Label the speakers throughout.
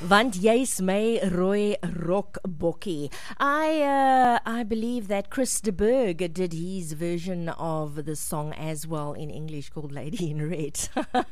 Speaker 1: Want jy's my rooi rokbokkie. I believe that Chris de Burgh did his version of the song as well in English called Lady in Red.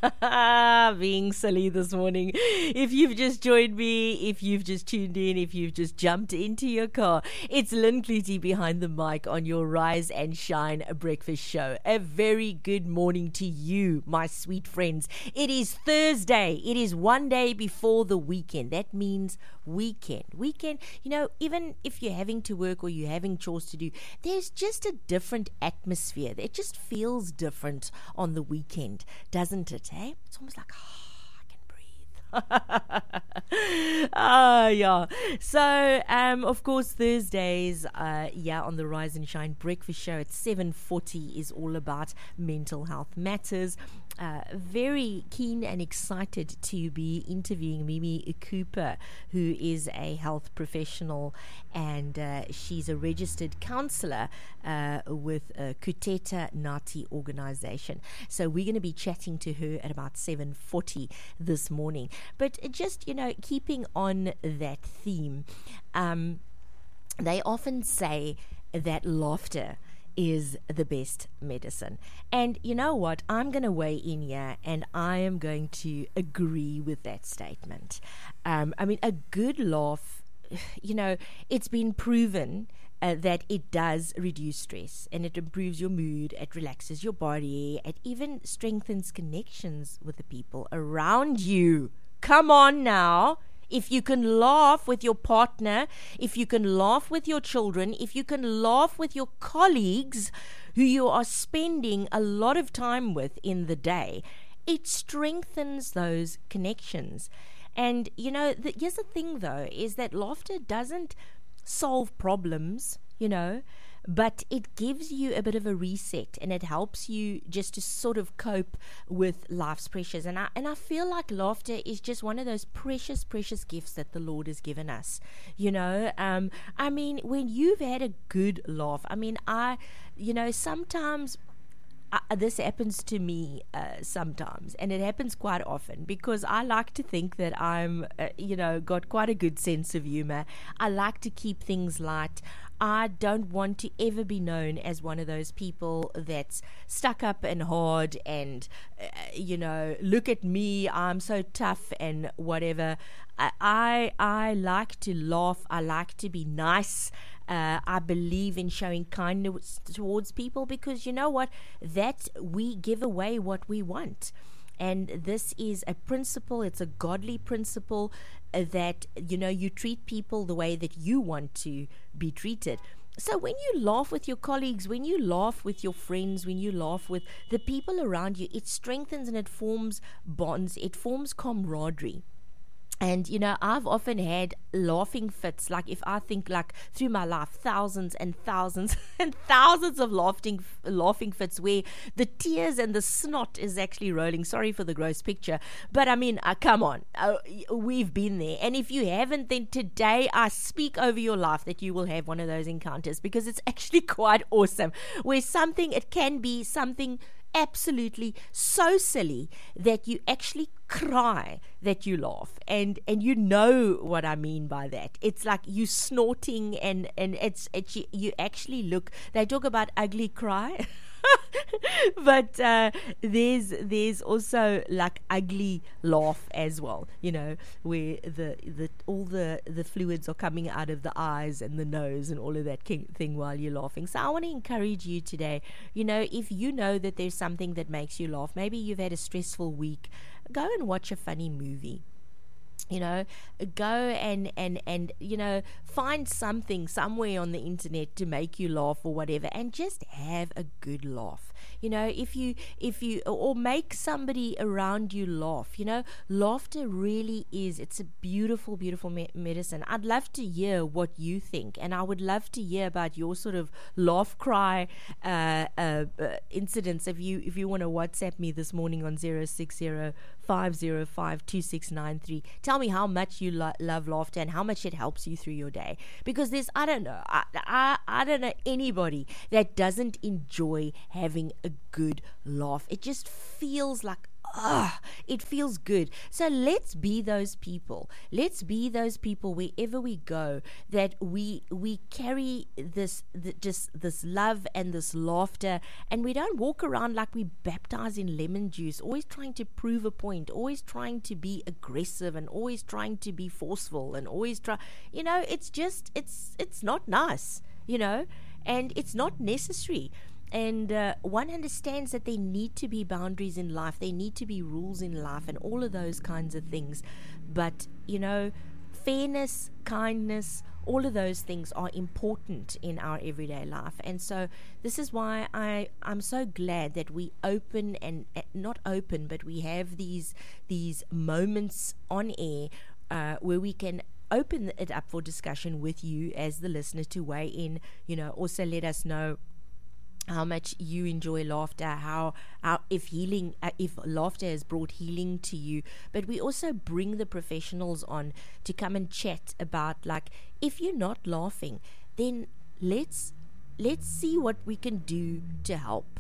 Speaker 1: Being silly this morning. If you've just joined me, if you've just tuned in, if you've just jumped into your car, it's Lynn Cleety behind the mic on your Rise and Shine breakfast show. A very good morning to you, my sweet friends. It is Thursday. It is one day before the weekend. That means weekend. Even if you're having to work or you're having chores to do, there's just a different atmosphere. It just feels different on the weekend, doesn't it? It's almost like, I can breathe. Yeah. So, of course, Thursdays, on the Rise and Shine breakfast show at 7:40 is all about mental health matters. Very keen and excited to be interviewing Mimi Cooper, who is a health professional, and she's a registered counsellor with Kuteta Nati organization. So we're going to be chatting to her at about 7:40 this morning. But just, keeping on that theme, they often say that laughter is the best medicine. And you know what? I'm going to weigh in here and I am going to agree with that statement. A good laugh, it's been proven that it does reduce stress and it improves your mood, it relaxes your body, it even strengthens connections with the people around you. Come on now. If you can laugh with your partner, if you can laugh with your children, if you can laugh with your colleagues who you are spending a lot of time with in the day, it strengthens those connections. And, here's the thing, though, is that laughter doesn't solve problems, but it gives you a bit of a reset and it helps you just to sort of cope with life's pressures. And I feel like laughter is just one of those precious, precious gifts that the Lord has given us. When you've had a good laugh, sometimes this happens to me sometimes, and it happens quite often because I like to think that I'm, got quite a good sense of humor. I like to keep things light. I don't want to ever be known as one of those people that's stuck up and hard and, look at me, I'm so tough and whatever. I like to laugh. I like to be nice. I believe in showing kindness towards people because you know what? That we give away what we want. And this is a principle, it's a godly principle that, you treat people the way that you want to be treated. So when you laugh with your colleagues, when you laugh with your friends, when you laugh with the people around you, it strengthens and it forms bonds, it forms camaraderie. And, I've often had laughing fits, like if I think like through my life, thousands and thousands and thousands of laughing fits where the tears and the snot is actually rolling. Sorry for the gross picture. But come on, we've been there. And if you haven't, then today I speak over your life that you will have one of those encounters because it's actually quite awesome. Where it can be something absolutely so silly that you actually cry that you laugh, and you know what I mean by that. It's like you snorting and you actually look, they talk about ugly cry but there's also like ugly laugh as well, where all the fluids are coming out of the eyes and the nose and all of that thing while you're laughing. So I want to encourage you today, if you know that there's something that makes you laugh, maybe you've had a stressful week, go and watch a funny movie. Go and find something somewhere on the internet to make you laugh or whatever, and just have a good laugh. If you or make somebody around you laugh. Laughter really is, it's a beautiful, beautiful medicine. I'd love to hear what you think, and I would love to hear about your sort of laugh cry incidents. If you want to WhatsApp me this morning on 060-505-2693, tell me how much you love laughter and how much it helps you through your day. Because I don't know anybody that doesn't enjoy having a good laugh. It just feels like, it feels good. So let's be those people. Let's be those people wherever we go, that we carry this love and this laughter, and we don't walk around like we baptize in lemon juice, always trying to prove a point, always trying to be aggressive, and always trying to be forceful, and always try. It's not nice, and it's not necessary. And one understands that there need to be boundaries in life, there need to be rules in life, and all of those kinds of things. But, fairness, kindness, all of those things are important in our everyday life. And so this is why I'm so glad that we open and not open, but we have these moments on air where we can open it up for discussion with you as the listener to weigh in, also let us know how much you enjoy laughter, how if laughter has brought healing to you. But we also bring the professionals on to come and chat about, like, if you're not laughing, then let's see what we can do to help,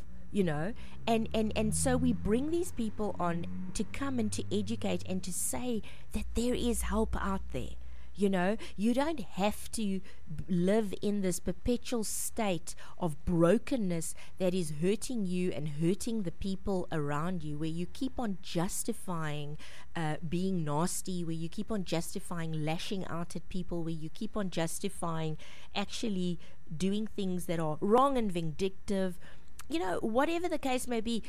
Speaker 1: and so we bring these people on to come and to educate and to say that there is help out there. You don't have to live in this perpetual state of brokenness that is hurting you and hurting the people around you, where you keep on justifying being nasty, where you keep on justifying lashing out at people, where you keep on justifying actually doing things that are wrong and vindictive, whatever the case may be.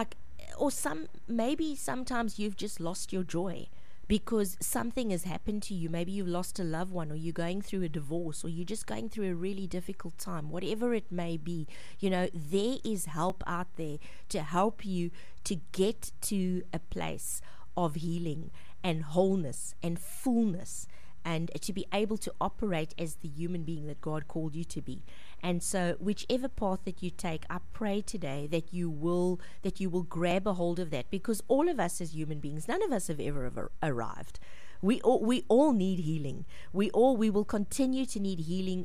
Speaker 1: Maybe sometimes you've just lost your joy because something has happened to you. Maybe you've lost a loved one, or you're going through a divorce, or you're just going through a really difficult time. Whatever it may be, there is help out there to help you to get to a place of healing and wholeness and fullness, and to be able to operate as the human being that God called you to be. And so whichever path that you take, I pray today that you will grab a hold of that, because all of us as human beings, none of us have ever arrived. We all need healing. We will continue to need healing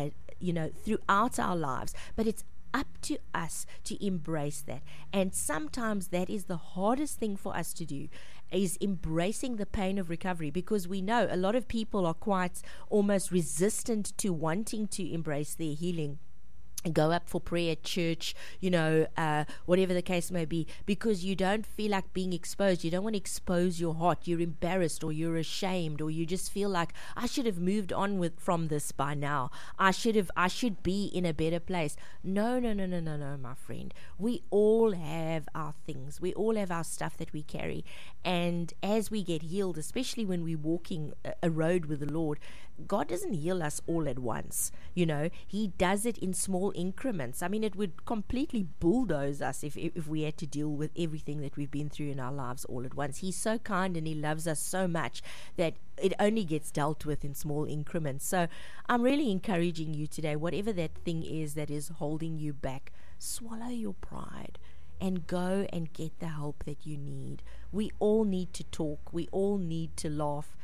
Speaker 1: throughout our lives, but it's up to us to embrace that. And sometimes that is the hardest thing for us to do, is embracing the pain of recovery, because we know a lot of people are quite almost resistant to wanting to embrace their healing and go up for prayer at church, whatever the case may be, because you don't feel like being exposed. You don't want to expose your heart. You're embarrassed, or you're ashamed, or you just feel like, I should have moved on from this by now. I should be in a better place. No, my friend. We all have our things. We all have our stuff that we carry. And as we get healed, especially when we're walking a road with the Lord, God doesn't heal us all at once. He does it in small increments. I mean, it would completely bulldoze us if we had to deal with everything that we've been through in our lives all at once. He's so kind and he loves us so much that it only gets dealt with in small increments. So I'm really encouraging you today, whatever that thing is that is holding you back, swallow your pride and go and get the help that you need. We all need to talk. We all need to laugh.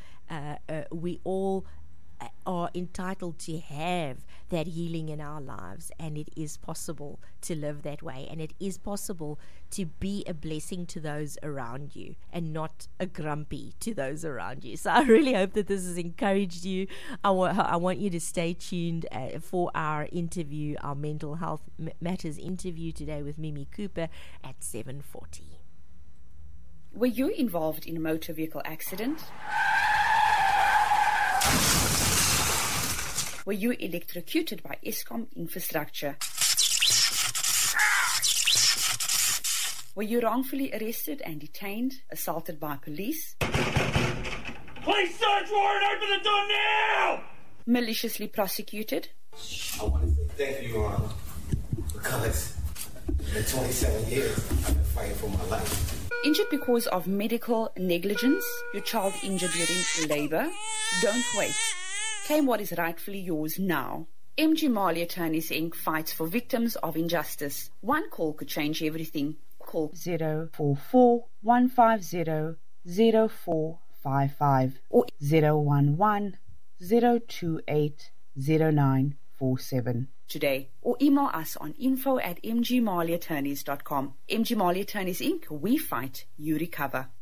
Speaker 1: We all are entitled to have that healing in our lives, and it is possible to live that way, and it is possible to be a blessing to those around you and not a grumpy to those around you. So I really hope that this has encouraged you. I want you to stay tuned for our interview, our Mental Health Matters interview today with Mimi Cooper at 7:40.
Speaker 2: Were you involved in a motor vehicle accident? Were you electrocuted by Eskom infrastructure? Were you wrongfully arrested and detained, assaulted by police?
Speaker 3: Police search warrant, open the door now!
Speaker 2: Maliciously prosecuted?
Speaker 4: I want to say thank you, because in 27 years, I've been fighting for my life.
Speaker 2: Injured because of medical negligence, your child injured during labor? Don't wait. Claim what is rightfully yours now. MG Mali Attorneys Inc. fights for victims of injustice. One call could change everything. Call
Speaker 5: 044 150 0455 or 011 028 0944. 24/7.
Speaker 2: Today, or email us on info@mgmarleyattorneys.com. MG Marley Attorneys Inc. We fight, you recover.